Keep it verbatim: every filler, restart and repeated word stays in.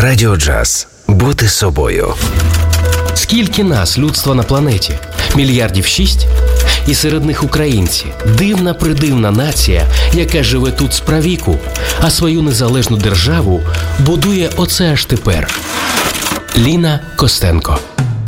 Радіо Джаз. Бути собою. Скільки нас, людства на планеті? Мільярдів шість? І серед них українці. Дивна-придивна нація, яка живе тут справіку, а свою незалежну державу будує оце аж тепер. Ліна Костенко.